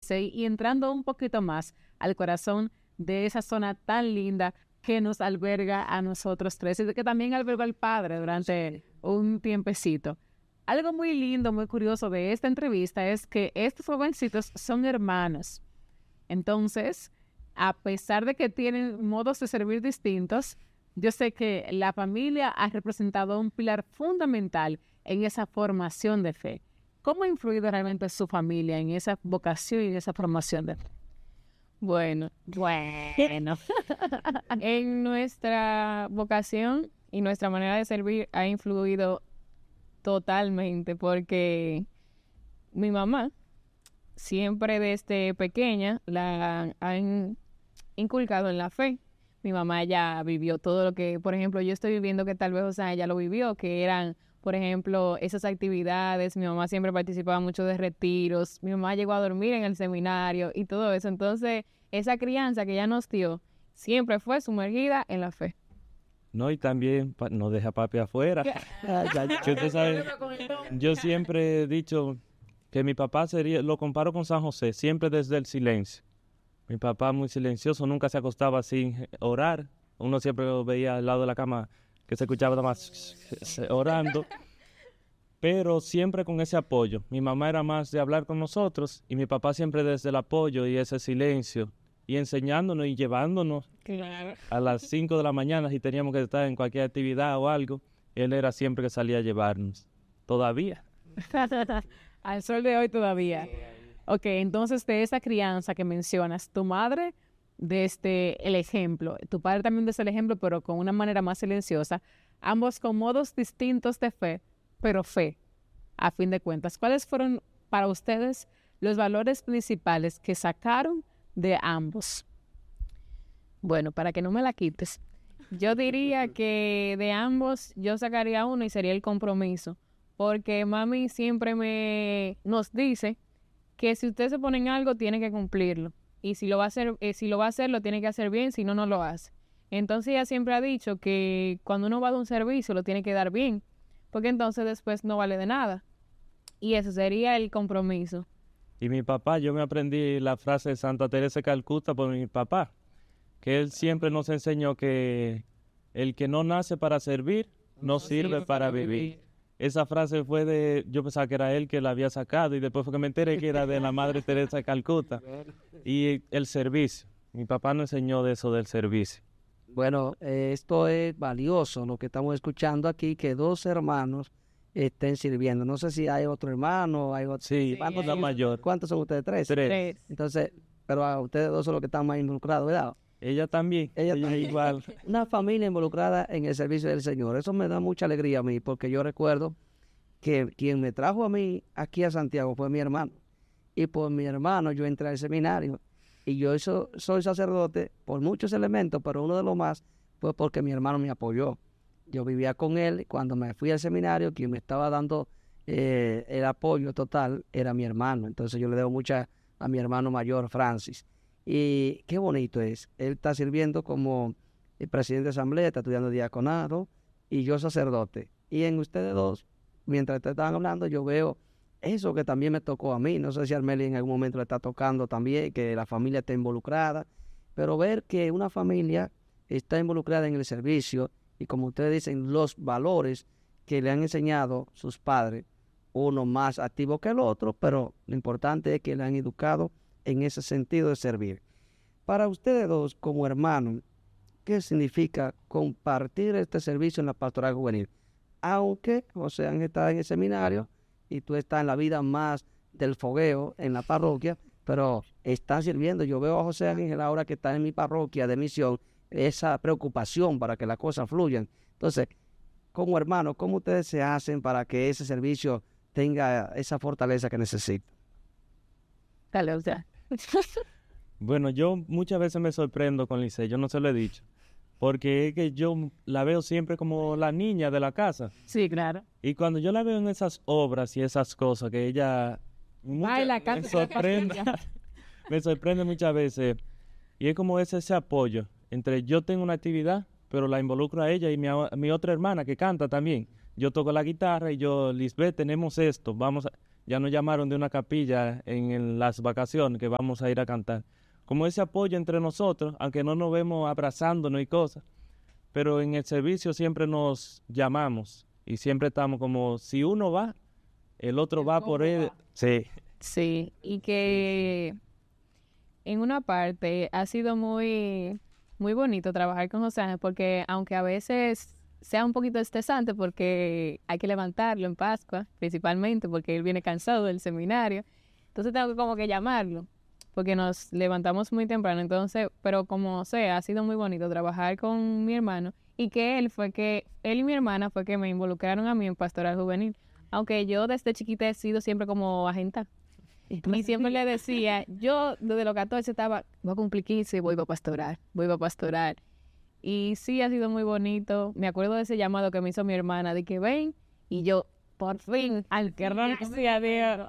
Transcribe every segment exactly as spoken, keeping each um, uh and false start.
Licey y entrando un poquito más al corazón de esa zona tan linda que nos alberga a nosotros tres y que también albergó al padre durante un tiempecito. Algo muy lindo, muy curioso de esta entrevista es que estos jovencitos son hermanos. Entonces, a pesar de que tienen modos de servir distintos, yo sé que la familia ha representado un pilar fundamental en esa formación de fe. ¿Cómo ha influido realmente su familia en esa vocación y en esa formación de fe? Bueno, bueno. En nuestra vocación y nuestra manera de servir ha influido totalmente porque mi mamá siempre desde pequeña la han inculcado en la fe. Mi mamá ya vivió todo lo que, por ejemplo, yo estoy viviendo que tal vez, o sea, ella lo vivió, que eran, por ejemplo, esas actividades. Mi mamá siempre participaba mucho de retiros. Mi mamá llegó a dormir en el seminario y todo eso. Entonces, esa crianza que ella nos dio siempre fue sumergida en la fe. No, y también pa- no deja papi afuera. Que usted sabe, yo siempre he dicho que mi papá sería, lo comparo con San José, siempre desde el silencio. Mi papá muy silencioso, nunca se acostaba sin orar. Uno siempre lo veía al lado de la cama que se escuchaba nada más orando. Pero siempre con ese apoyo. Mi mamá era más de hablar con nosotros y mi papá siempre desde el apoyo y ese silencio. Y enseñándonos y llevándonos Claro. a las cinco de la mañana si teníamos que estar en cualquier actividad o algo. Él era siempre que salía a llevarnos. Todavía. Al sol de hoy todavía. Ok, entonces de esa crianza que mencionas, tu madre desde el ejemplo, tu padre también desde el ejemplo, pero con una manera más silenciosa, ambos con modos distintos de fe, pero fe, a fin de cuentas. ¿Cuáles fueron para ustedes los valores principales que sacaron de ambos? Bueno, para que no me la quites, yo diría que de ambos yo sacaría uno y sería el compromiso, porque mami siempre me nos dice que si usted se pone en algo tiene que cumplirlo y si lo va a hacer, eh, si lo va a hacer lo tiene que hacer bien, si no no lo hace. Entonces ella siempre ha dicho que cuando uno va a dar un servicio lo tiene que dar bien, porque entonces después no vale de nada. Y ese sería el compromiso. Y mi papá, yo me aprendí la frase de Santa Teresa de Calcuta por mi papá, que él siempre nos enseñó que el que no nace para servir, no, no sirve, sirve para, para vivir. vivir. Esa frase fue de, yo pensaba que era él que la había sacado y después fue que me enteré que era de la Madre Teresa de Calcuta. Y el servicio, mi papá nos enseñó de eso del servicio. Bueno, eh, esto es valioso, lo que estamos escuchando aquí, que dos hermanos estén sirviendo. No sé si hay otro hermano, hay otro... Sí, ¿Cuántos, la mayor. ¿Cuántos son ustedes? ¿Tres? Tres. Entonces, pero a ustedes dos son los que están más involucrados, ¿verdad? Ella también, ella, ella también. igual. Una familia involucrada en el servicio del Señor. Eso me da mucha alegría a mí, porque yo recuerdo que quien me trajo a mí aquí a Santiago fue mi hermano. Y por mi hermano yo entré al seminario. Y yo so, soy sacerdote por muchos elementos, pero uno de los más fue porque mi hermano me apoyó. Yo vivía con él. Cuando me fui al seminario, quien me estaba dando eh, el apoyo total era mi hermano. Entonces yo le debo mucha a mi hermano mayor, Francis. Y qué bonito es. Él está sirviendo como el presidente de asamblea, está estudiando diaconado, y yo sacerdote. Y en ustedes dos, mientras ustedes estaban hablando, yo veo eso que también me tocó a mí. No sé si a Armeli en algún momento le está tocando también, que la familia esté involucrada. Pero ver que una familia está involucrada en el servicio, y como ustedes dicen, los valores que le han enseñado sus padres, uno más activo que el otro, pero lo importante es que le han educado en ese sentido de servir. Para ustedes dos, como hermanos, ¿qué significa compartir este servicio en la pastoral juvenil? Aunque José Ángel está en el seminario y tú estás en la vida más del fogueo en la parroquia, pero están sirviendo. Yo veo a José Ángel ahora que está en mi parroquia de misión, esa preocupación para que las cosas fluyan. Entonces, como hermanos, ¿cómo ustedes se hacen para que ese servicio tenga esa fortaleza que necesita? Dale, o sea. Bueno, yo muchas veces me sorprendo con Licey, yo no se lo he dicho, porque es que yo la veo siempre como la niña de la casa. Sí, claro. Y cuando yo la veo en esas obras y esas cosas que ella mucha, baila, canta, me sorprende, me sorprende muchas veces. Y es como ese, ese apoyo entre yo tengo una actividad, pero la involucro a ella y mi, mi otra hermana que canta también. Yo toco la guitarra y yo, Lisbeth, tenemos esto, vamos a... ya nos llamaron de una capilla en, en las vacaciones que vamos a ir a cantar. Como ese apoyo entre nosotros, aunque no nos vemos abrazándonos y cosas, pero en el servicio siempre nos llamamos y siempre estamos como, si uno va, el otro va por él. Va? Sí. Sí, y que en una parte ha sido muy, muy bonito trabajar con José Ángel, porque aunque a veces sea un poquito estresante porque hay que levantarlo en Pascua, principalmente porque él viene cansado del seminario, entonces tengo que como que llamarlo, porque nos levantamos muy temprano, entonces, pero como sea, ha sido muy bonito trabajar con mi hermano, y que él fue que, él y mi hermana fue que me involucraron a mí en Pastoral Juvenil, aunque yo desde chiquita he sido siempre como agenta, y siempre le decía, yo desde los catorce estaba, voy a cumplir quince, voy a pastorar, voy a pastorar. Y sí, ha sido muy bonito. Me acuerdo de ese llamado que me hizo mi hermana, de que ven, y yo, por fin, al que gracias a Dios.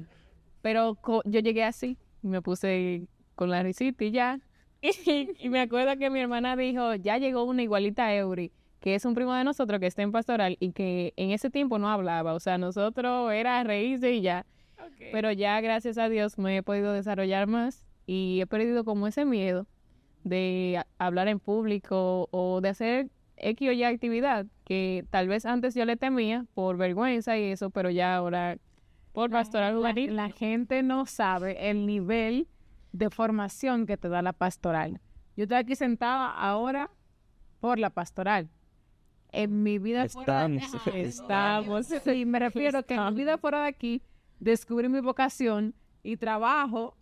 Pero co- yo llegué así, me puse con la risita y ya. Y, y me acuerdo que mi hermana dijo, ya llegó una igualita a Eury, que es un primo de nosotros que está en pastoral y que en ese tiempo no hablaba. O sea, nosotros era reírse y ya. Okay. Pero ya, gracias a Dios, me he podido desarrollar más y he perdido como ese miedo de hablar en público o de hacer X o Y actividad que tal vez antes yo le temía por vergüenza y eso, pero ya ahora por pastoral juvenil. La, la gente no sabe el nivel de formación que te da la pastoral. Yo estoy aquí sentada ahora por la pastoral. En mi vida estamos, fuera de, estamos. Sí, me refiero que en mi vida fuera de aquí descubrí mi vocación y trabajo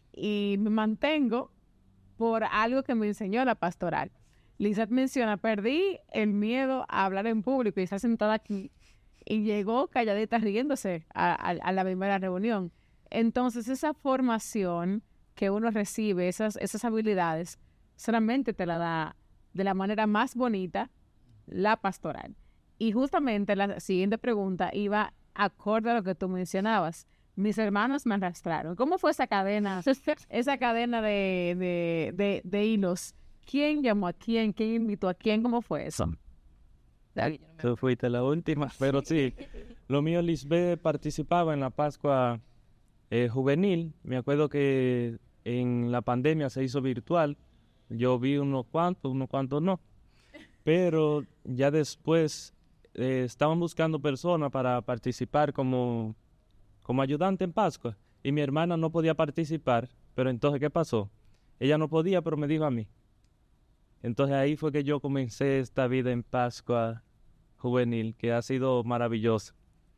y me mantengo por algo que me enseñó la pastoral. Lizeth menciona, perdí el miedo a hablar en público y está sentada aquí y llegó calladita riéndose a, a, a la primera reunión. Entonces esa formación que uno recibe, esas, esas habilidades, solamente te la da de la manera más bonita la pastoral. Y justamente la siguiente pregunta iba acorde a lo que tú mencionabas. Mis hermanos me arrastraron. ¿Cómo fue esa cadena, esa cadena de, de, de, de hilos? ¿Quién llamó a quién? ¿Quién invitó a quién? ¿Cómo fue eso? Tú fuiste la última, pero sí. Lo mío, Lisbeth participaba en la Pascua eh, Juvenil. Me acuerdo que en la pandemia se hizo virtual. Yo vi unos cuantos, unos cuantos no. Pero ya después eh, estaban buscando personas para participar como... como ayudante en Pascua, y mi hermana no podía participar, pero entonces, ¿qué pasó? Ella no podía, pero me dijo a mí. Entonces ahí fue que yo comencé esta vida en Pascua Juvenil, que ha sido maravillosa.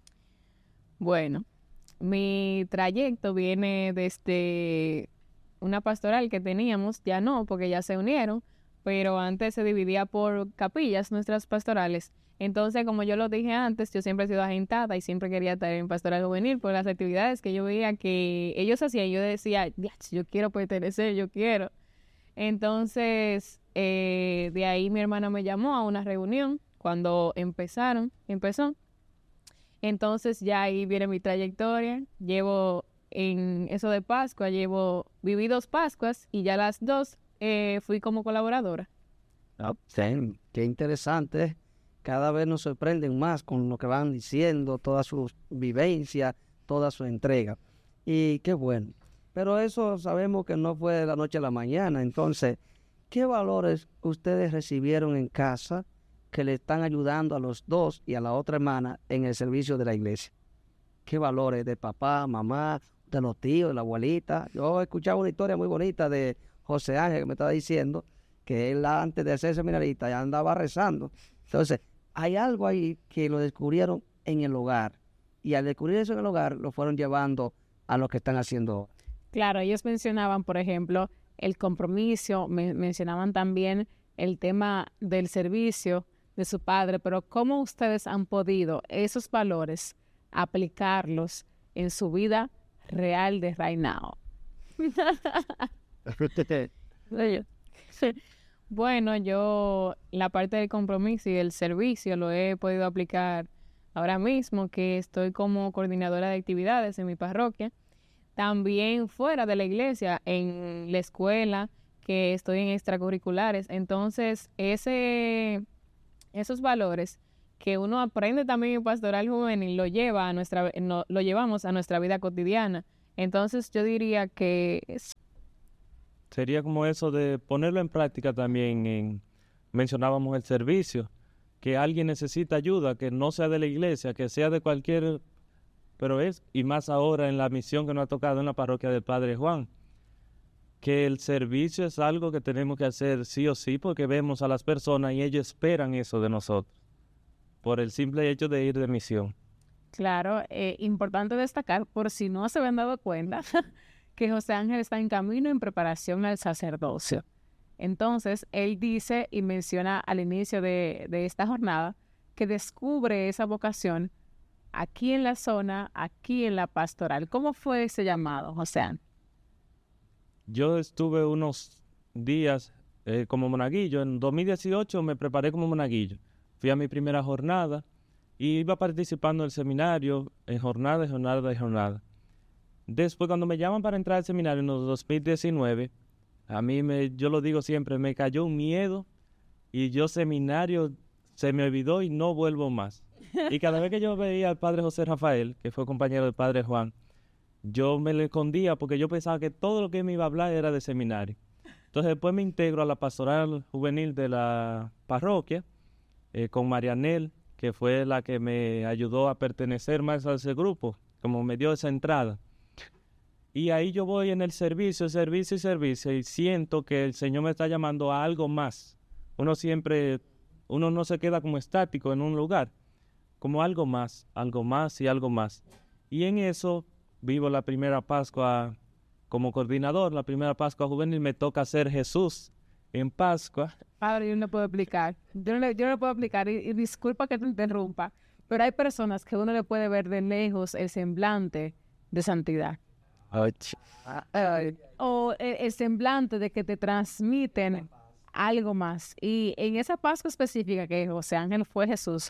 Bueno, mi trayecto viene desde una pastoral que teníamos, ya no, porque ya se unieron, pero antes se dividía por capillas nuestras pastorales. Entonces, como yo lo dije antes, yo siempre he sido agentada y siempre quería estar en pastoral juvenil por las actividades que yo veía que ellos hacían. Yo decía, yo quiero pertenecer, yo quiero. Entonces, eh, de ahí mi hermana me llamó a una reunión cuando empezaron, empezó. Entonces, ya ahí viene mi trayectoria. Llevo en eso de Pascua, llevo, viví dos Pascuas y ya las dos eh, fui como colaboradora. Oh, sí, qué interesante. Cada vez nos sorprenden más con lo que van diciendo, toda su vivencia, toda su entrega. Y qué bueno. Pero eso sabemos que no fue de la noche a la mañana. Entonces, ¿qué valores ustedes recibieron en casa que le están ayudando a los dos y a la otra hermana en el servicio de la iglesia? ¿Qué valores de papá, mamá, de los tíos, de la abuelita? Yo he escuchado una historia muy bonita de José Ángel que me estaba diciendo que él antes de ser seminarista ya andaba rezando. Entonces, hay algo ahí que lo descubrieron en el hogar, y al descubrir eso en el hogar lo fueron llevando a lo que están haciendo. Claro, ellos mencionaban, por ejemplo, el compromiso, me mencionaban también el tema del servicio de su padre, pero ¿cómo ustedes han podido esos valores aplicarlos en su vida real de right now? Bueno, yo la parte del compromiso y el servicio lo he podido aplicar ahora mismo, que estoy como coordinadora de actividades en mi parroquia. También fuera de la iglesia, en la escuela, que estoy en extracurriculares. Entonces, ese, esos valores que uno aprende también en pastoral juvenil, lo lleva a nuestra, no, lo llevamos a nuestra vida cotidiana. Entonces yo diría que es... Sería como eso de ponerlo en práctica también. En, mencionábamos el servicio, que alguien necesita ayuda, que no sea de la iglesia, que sea de cualquier, pero es, y más ahora en la misión que nos ha tocado en la parroquia del Padre Juan, que el servicio es algo que tenemos que hacer sí o sí, porque vemos a las personas y ellos esperan eso de nosotros, por el simple hecho de ir de misión. Claro, eh, importante destacar, por si no se habían dado cuenta, que José Ángel está en camino en preparación al sacerdocio. Entonces, él dice y menciona al inicio de, de esta jornada que descubre esa vocación aquí en la zona, aquí en la pastoral. ¿Cómo fue ese llamado, José Ángel? Yo estuve unos días eh, como monaguillo. En dos mil dieciocho me preparé como monaguillo. Fui a mi primera jornada y iba participando en el seminario en jornada, jornada y jornada. Después, cuando me llaman para entrar al seminario en los dos mil diecinueve, a mí, me, yo lo digo siempre, me cayó un miedo y yo seminario se me olvidó y no vuelvo más. Y cada vez que yo veía al padre José Rafael, que fue compañero del padre Juan, yo me le escondía porque yo pensaba que todo lo que me iba a hablar era de seminario. Entonces después me integro a la pastoral juvenil de la parroquia eh, con Marianel, que fue la que me ayudó a pertenecer más a ese grupo, como me dio esa entrada. Y ahí yo voy en el servicio, servicio y servicio, y siento que el Señor me está llamando a algo más. Uno siempre, uno no se queda como estático en un lugar, como algo más, algo más y algo más. Y en eso vivo la primera Pascua como coordinador, la primera Pascua juvenil, me toca ser Jesús en Pascua. Padre, yo no puedo explicar, yo no le, yo no le puedo explicar, y, y disculpa que te interrumpa, pero hay personas que uno le puede ver de lejos el semblante de santidad. O el, el semblante de que te transmiten algo más. Y en esa Pascua específica que José Ángel fue Jesús,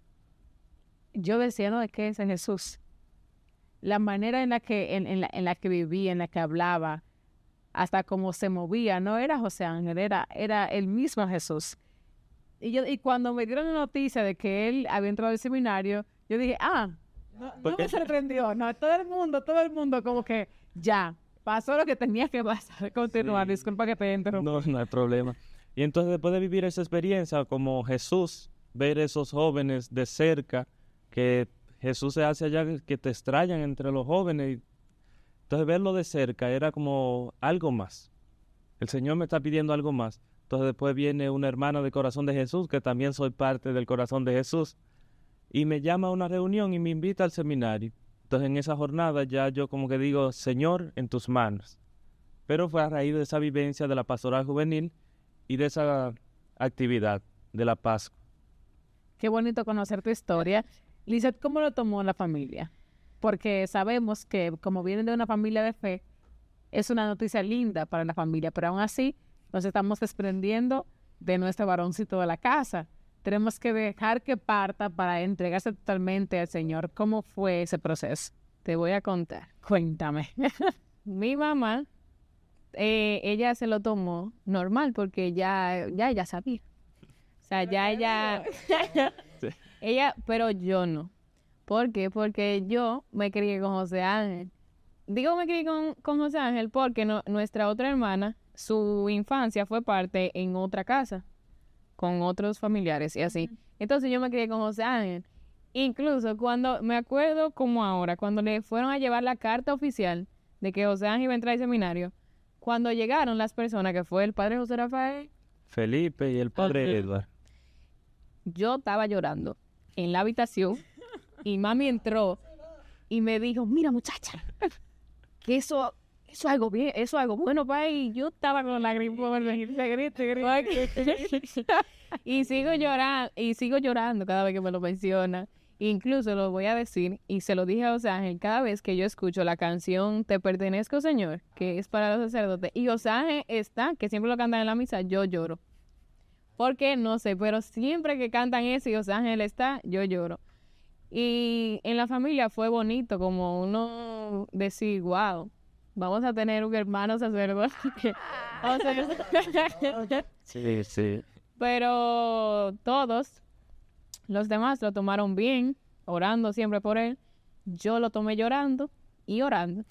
yo decía, no, ¿de qué es Jesús? La manera en la que en, en, la, en la que vivía, en la que hablaba, hasta cómo se movía, no era José Ángel, era, era el mismo Jesús. Y, yo, y cuando me dieron la noticia de que él había entrado al seminario, yo dije, ah, no, no me sorprendió, no, todo el mundo, todo el mundo como que ya, pasó lo que tenía que pasar. Continuar, sí. Disculpa que te interrumpa. No, no hay problema. Y entonces después de vivir esa experiencia como Jesús, ver esos jóvenes de cerca, que Jesús se hace allá, que te extrañan entre los jóvenes. Entonces verlo de cerca era como algo más. El Señor me está pidiendo algo más. Entonces después viene una hermana del Corazón de Jesús, que también soy parte del Corazón de Jesús, y me llama a una reunión y me invita al seminario. Entonces en esa jornada ya yo como que digo, Señor, en tus manos. Pero fue a raíz de esa vivencia de la pastoral juvenil y de esa actividad de la Pascua. Qué bonito conocer tu historia. Lizeth, ¿cómo lo tomó la familia? Porque sabemos que como vienen de una familia de fe, es una noticia linda para la familia, pero aún así nos estamos desprendiendo de nuestro varoncito de la casa. Tenemos que dejar que parta para entregarse totalmente al Señor. ¿Cómo fue ese proceso? Te voy a contar. Cuéntame. Mi mamá, eh, ella se lo tomó normal porque ya, ya ella sabía. O sea, ya ella... sí. Ella, pero yo no. ¿Por qué? Porque yo me crié con José Ángel. Digo me crié con, con José Ángel porque no, nuestra otra hermana, su infancia fue parte en otra casa, con otros familiares y así. Entonces yo me crié con José Ángel. Incluso cuando, me acuerdo como ahora, cuando le fueron a llevar la carta oficial de que José Ángel iba a entrar al seminario, cuando llegaron las personas, que fue el padre José Rafael, Felipe y el padre Edward, yo estaba llorando en la habitación y mami entró y me dijo, mira muchacha, que eso... Eso es algo bien, eso es algo bueno, pa, y yo estaba con lágrimas y sigo llorando, y sigo llorando cada vez que me lo menciona. Incluso lo voy a decir, y se lo dije a José Ángel, cada vez que yo escucho la canción Te pertenezco, Señor, que es para los sacerdotes, y José Ángel está, que siempre lo cantan en la misa, yo lloro. ¿Por qué? No sé, pero siempre que cantan eso y José Ángel está, yo lloro. Y en la familia fue bonito, como uno decir, wow, vamos a tener un hermano sacerdote. O sea, sí, sí. Pero todos Los demás lo tomaron bien, orando siempre por él. Yo lo tomé llorando y orando.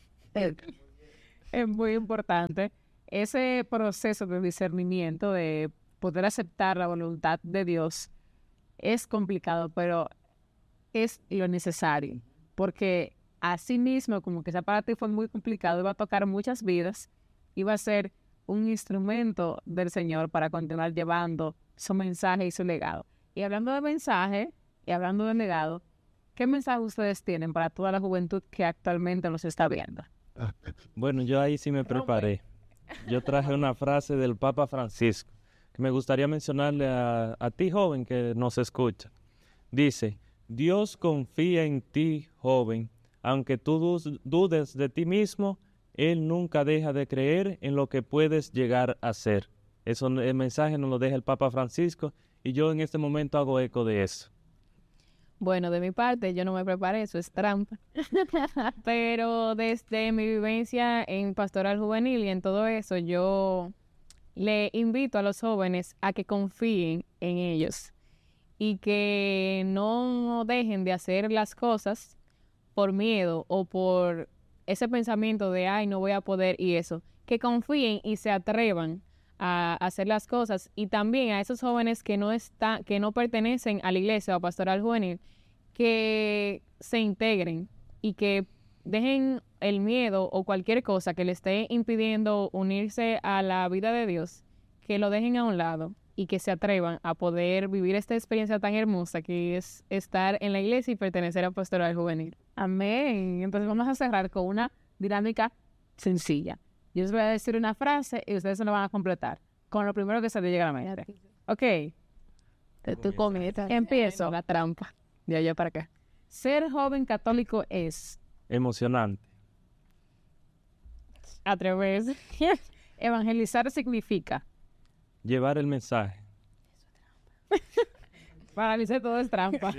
Es muy importante ese proceso de discernimiento, de poder aceptar la voluntad de Dios. Es complicado, pero es lo necesario, porque así mismo, como que esa para ti fue muy complicado, iba a tocar muchas vidas, iba a ser un instrumento del Señor para continuar llevando su mensaje y su legado. Y hablando de mensaje y hablando de legado, ¿qué mensaje ustedes tienen para toda la juventud que actualmente nos está viendo? Bueno, yo ahí sí me preparé. Yo traje una frase del Papa Francisco que me gustaría mencionarle a, a ti, joven, que nos escucha. Dice, Dios confía en ti, joven, aunque tú dus- dudes de ti mismo, Él nunca deja de creer en lo que puedes llegar a ser. Eso, el mensaje nos lo deja el Papa Francisco y yo en este momento hago eco de eso. Bueno, de mi parte, yo no me preparé, eso es trampa. Pero desde mi vivencia en pastoral juvenil y en todo eso, yo le invito a los jóvenes a que confíen en ellos y que no dejen de hacer las cosas por miedo o por ese pensamiento de, ay, no voy a poder y eso. Que confíen y se atrevan a hacer las cosas, y también a esos jóvenes que no están, que no pertenecen a la iglesia o a pastoral juvenil, que se integren y que dejen el miedo o cualquier cosa que le esté impidiendo unirse a la vida de Dios, que lo dejen a un lado y que se atrevan a poder vivir esta experiencia tan hermosa que es estar en la iglesia y pertenecer a pastoral juvenil. Amén. Entonces vamos a cerrar con una dinámica sencilla. Yo les voy a decir una frase y ustedes se la van a completar con lo primero que se les llegue a la mente. Ok, Tú comienzas. empiezo. La trampa. De allá para acá. Ser joven católico es Emocionante. Atreverse. evangelizar significa Llevar el mensaje. paralizar todo es trampa.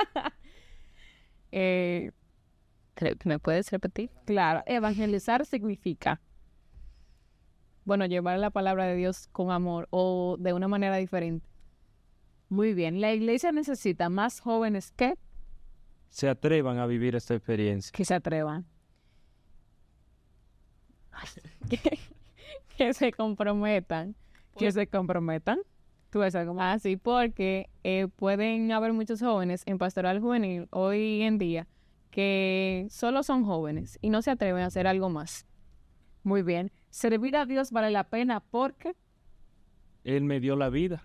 eh, creo que ¿me puedes repetir? Claro, evangelizar significa Bueno, llevar la palabra de Dios con amor o de una manera diferente. muy bien. La iglesia necesita más jóvenes que Se atrevan a vivir esta experiencia. que se atrevan. que, que se comprometan. Que se comprometan. Tú ves algo más. Así porque eh, pueden haber muchos jóvenes en pastoral juvenil hoy en día que solo son jóvenes y no se atreven a hacer algo más. Muy bien. Servir a Dios vale la pena porque Él me dio la vida.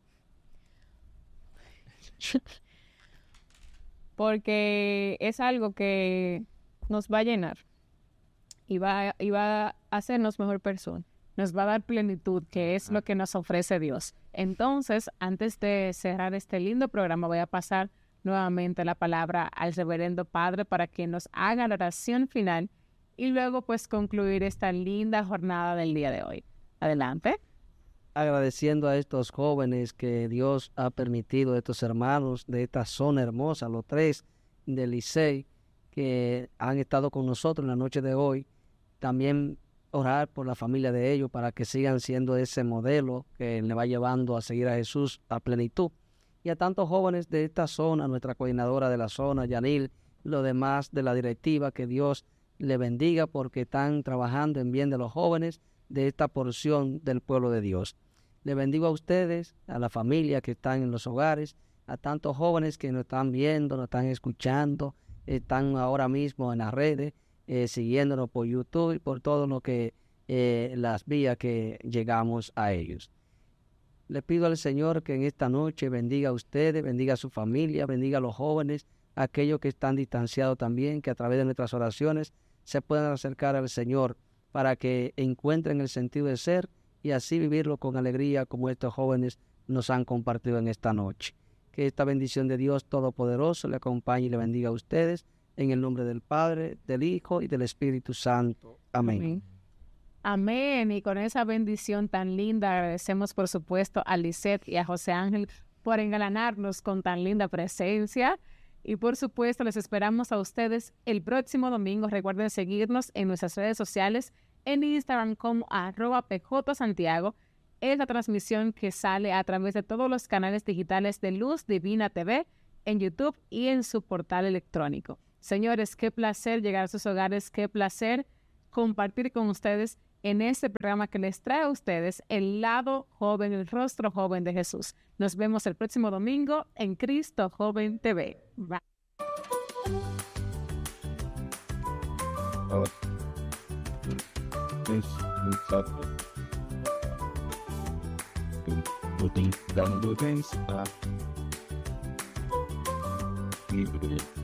Porque es algo que nos va a llenar y va, y va a hacernos mejor persona. nos va a dar plenitud, que es lo que nos ofrece Dios. Entonces, antes de cerrar este lindo programa, voy a pasar nuevamente la palabra al reverendo padre para que nos haga la oración final y luego pues concluir esta linda jornada del día de hoy. Adelante. Agradeciendo a estos jóvenes que Dios ha permitido, estos hermanos de esta zona hermosa, los tres del Licey, que han estado con nosotros en la noche de hoy. También orar por la familia de ellos para que sigan siendo ese modelo que le va llevando a seguir a Jesús a plenitud. Y a tantos jóvenes de esta zona, nuestra coordinadora de la zona, Yanil, los demás de la directiva, que Dios le bendiga porque están trabajando en bien de los jóvenes de esta porción del pueblo de Dios. Le bendigo a ustedes, a la familia que están en los hogares, a tantos jóvenes que nos están viendo, nos están escuchando, están ahora mismo en las redes, eh, siguiéndonos por YouTube y por todo lo que, eh, las vías que llegamos a ellos. Le pido al Señor que en esta noche bendiga a ustedes, bendiga a su familia, bendiga a los jóvenes, a aquellos que están distanciados también, que a través de nuestras oraciones se puedan acercar al Señor para que encuentren el sentido de ser y así vivirlo con alegría como estos jóvenes nos han compartido en esta noche. Que esta bendición de Dios Todopoderoso le acompañe y le bendiga a ustedes en el nombre del Padre, del Hijo y del Espíritu Santo. Amén. Amén. Amén. Y con esa bendición tan linda, agradecemos por supuesto a Lisette y a José Ángel por engalanarnos con tan linda presencia. Y por supuesto, les esperamos a ustedes el próximo domingo. Recuerden seguirnos en nuestras redes sociales, en Instagram como arroba pjsantiago es la transmisión que sale a través de todos los canales digitales de Luz Divina T V, en YouTube y en su portal electrónico. Señores, qué placer llegar a sus hogares, qué placer compartir con ustedes en este programa que les trae a ustedes el lado joven, el rostro joven de Jesús. Nos vemos el próximo domingo en Cristo Joven T V. Bye. Putting down the things up.